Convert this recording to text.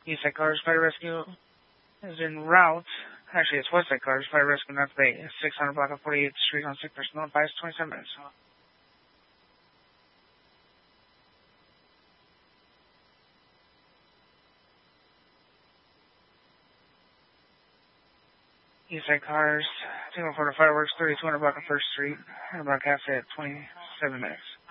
Eastside Cars Fire Rescue is en route. Actually, it's Westside Cars Fire Rescue North Bay, 600 block of 48th Street on sick person notifies 27 minutes. Eastside Cars, single for the fireworks, 3200 block of 1st Street, and broadcast at 27 minutes.